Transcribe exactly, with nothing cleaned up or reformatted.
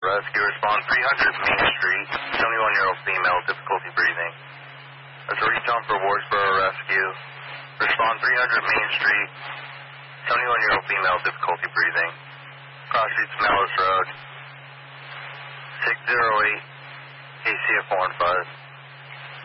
Rescue, respond three hundred Main Street, seventy-one-year-old female, difficulty breathing. That's a reach on for Wardsboro Rescue. Respond three hundred Main Street, seventy-one-year-old female, difficulty breathing. Cross Streets, Mellis Road, six zero eight, A C F four one five.